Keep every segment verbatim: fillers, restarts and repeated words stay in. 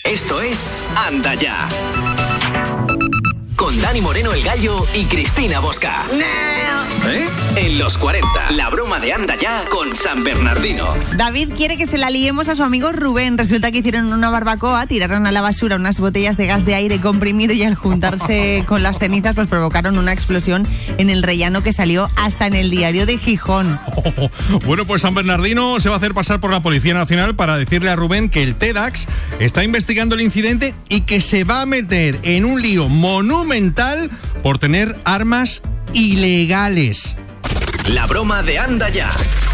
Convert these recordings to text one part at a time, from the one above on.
Esto es Anda Ya. Con Dani Moreno el Gallo y Cristina Bosca. ¿Eh? En los cuarenta, la broma de Anda Ya con San Bernardino. David quiere que se la liemos a su amigo Rubén. Resulta que hicieron una barbacoa, tiraron a la basura unas botellas de gas de aire comprimido y al juntarse con las cenizas pues provocaron una explosión en el rellano que salió hasta en el diario de Gijón. Oh, bueno, pues San Bernardino se va a hacer pasar por la Policía Nacional para decirle a Rubén que el TEDx está investigando el incidente y que se va a meter en un lío monumental por tener armas ilegales. La broma de Anda Ya.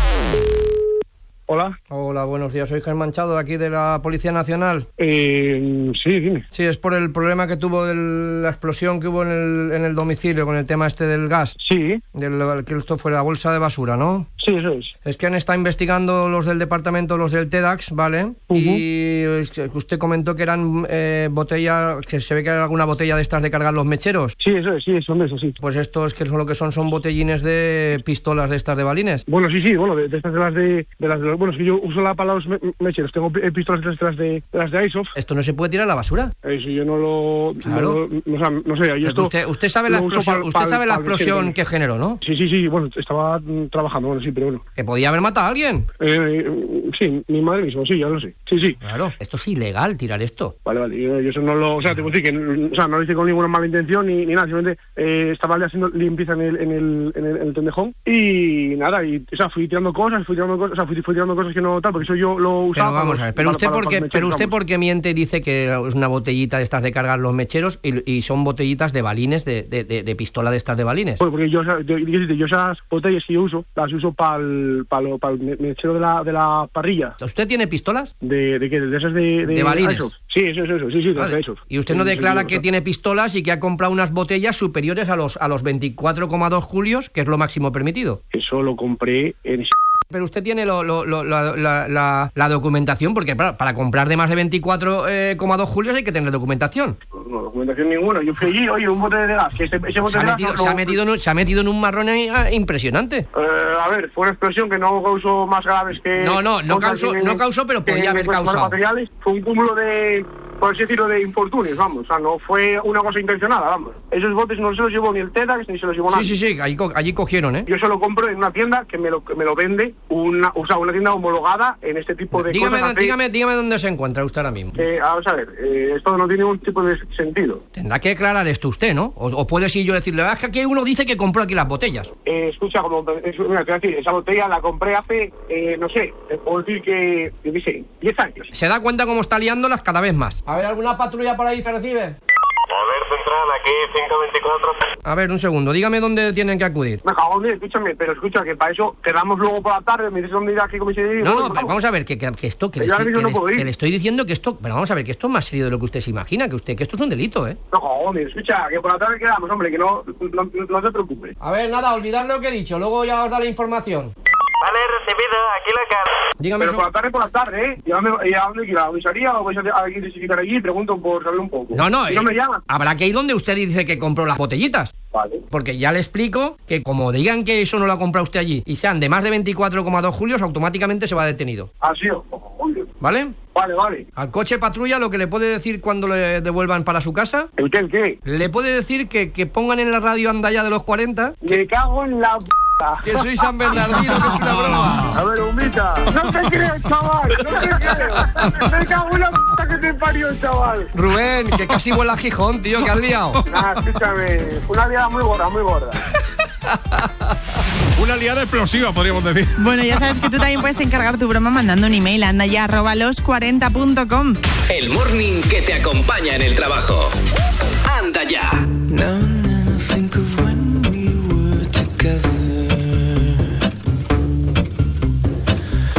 Hola. Hola, buenos días. Soy Germán Chado, aquí de la Policía Nacional. Eh, sí, dime. Sí, es por el problema que tuvo de la explosión que hubo en el, en el domicilio con el tema este del gas. Sí. Del, que esto fue la bolsa de basura, ¿no? Sí, eso es. Es que han estado investigando los del departamento, los del TEDx, ¿vale? Uh-huh. Y es que usted comentó que eran eh, botellas, que se ve que era alguna botella de estas de cargar los mecheros. Sí, eso es, sí, son de eso, sí. Pues estos que son lo que son, son botellines de pistolas de estas de balines. Bueno, sí, sí, bueno, de, de estas de las de, de las de los, bueno, es que yo uso la palabra los me- mecheros, tengo eh, pistolas de las de, de las de Airsoft. ¿Esto no se puede tirar a la basura? Eso yo no lo... Claro. No, no, no, no sé, yo esto... Usted, usted sabe la explosión, pal, usted pal, sabe la pal, explosión pal, que generó, ¿no? Sí, sí, sí, bueno, estaba mm, trabajando, bueno, sí, pero bueno. ¿Que podía haber matado a alguien? Eh, sí, mi madre mismo, sí, ya lo sé. Sí, sí. Claro, esto es ilegal, tirar esto. Vale, vale, yo, yo eso no lo... O sea, te puedo decir que o sea, no lo hice con ninguna mala intención ni, ni nada, simplemente eh, estaba haciendo limpieza en el, en el, en el, en el tendejón y nada, y, o sea, fui tirando cosas, fui tirando cosas, o sea, fui, fui tirando cosas que no tal, porque eso yo lo usaba... Pero vamos a ver, pero para, usted para, porque, para pero usted vamos. porque miente y dice que es una botellita de estas de cargar los mecheros y, y son botellitas de balines, de, de, de, de pistola de estas de balines. Pues porque yo, yo, yo, yo, yo esas botellas que yo uso, las uso para el, para el, para el mechero de la, de la parrilla. ¿Usted tiene pistolas? ¿De, de qué? ¿De esas de...? De, ¿De balines? Eso. Sí, eso, eso, eso, sí, sí, Vale. de esos. Y usted no Sí, declara sí, que sí, tiene pistolas y que ha comprado unas botellas superiores a los, a los veinticuatro coma dos julios, que es lo máximo permitido. Eso lo compré en... Pero usted tiene lo, lo, lo, la, la, la, la documentación, porque para, para comprar de más de veinticuatro coma dos julios hay que tener documentación. No, documentación ninguna. Yo fui allí, oye, un bote de gas. Que ese, ese bote Se ha, de metido, gas... se, lo, ha metido en, se ha metido en un marrón ahí, ah, impresionante. Eh, a ver, fue una explosión que no causó más graves que... No, no, no causó, que, no causó, pero que, podía haber que, causado. Materiales. Fue un cúmulo de... por así decirlo, de infortunios, vamos. O sea, no fue una cosa intencionada, vamos. Esos botes no se los llevó ni el TEDx ni se los llevó nadie. Sí, sí, sí, allí, allí cogieron, ¿eh? Yo se lo compro en una tienda que me lo, que me lo vende, una, o sea, una tienda homologada en este tipo de dígame, cosas. Dígame, dígame dónde se encuentra usted ahora mismo. Eh, vamos a ver, eh, esto no tiene ningún tipo de sentido. Tendrá que aclarar esto usted, ¿no? O, o puede ser yo decirle, ah, es que aquí uno dice que compró aquí las botellas. Eh, escucha, como, es, mira, te voy a decir, esa botella la compré hace, eh, no sé, puedo decir que, yo qué sé, diez años. Se da cuenta cómo está liándolas cada vez más. A ver, ¿alguna patrulla por ahí se recibe? A ver, central, aquí cinco veinticuatro. A ver, un segundo, dígame dónde tienen que acudir. Me cago en Dios, escúchame, pero escucha, que para eso quedamos luego por la tarde, me dices dónde ir aquí, como se dice. No, no, pero vamos a ver, que, que, que esto, que le, estoy, que, le, que le estoy diciendo que esto, pero vamos a ver, que esto es más serio de lo que usted se imagina, que usted, que esto es un delito, ¿eh? No, joder, escucha, que por la tarde quedamos, hombre, que no, no, no, no te preocupes. A ver, nada, olvidad lo que he dicho, luego ya os da la información. Vale, recibido, aquí la cara. Dígame pero eso. por la tarde, por la tarde, ¿eh? Llámame, ya me la avisaría o vais a, a identificar allí y pregunto por saber un poco. No, no, si no eh, me llaman. habrá que ir donde usted dice que compró las botellitas. Vale. Porque ya le explico que como digan que eso no lo ha comprado usted allí y sean de más de veinticuatro coma dos julios, automáticamente se va detenido. Así, joder. ¿Vale? Vale, vale. Al coche patrulla lo que le puede decir cuando le devuelvan para su casa, ¿El qué, el qué? le puede decir que, que pongan en la radio Anda Ya de los cuarenta, Me cago en la p***. que soy San Bernardino, que es una broma. A ver, bombita. No te creo, chaval, no te creo. Me cago en la p*** que te parió, chaval. Rubén, que casi vuela a Gijón, tío, que has liado. Nah, escúchame, fue una liada muy gorda, muy gorda. Una liada explosiva, podríamos decir. Bueno, ya sabes que tú también puedes encargar tu broma mandando un email a andaya arroba los cuarenta punto com. El morning que te acompaña en el trabajo. Anda Ya. No.